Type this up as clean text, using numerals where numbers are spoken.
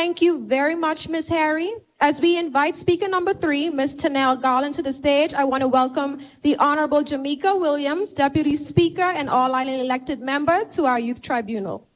Thank you very much, Ms. Harry. As we invite speaker number 3, Ms. Tanel Garland, to the stage, I want to welcome the Honorable Jamaica Williams, Deputy Speaker and All Island elected member, to our Youth Tribunal.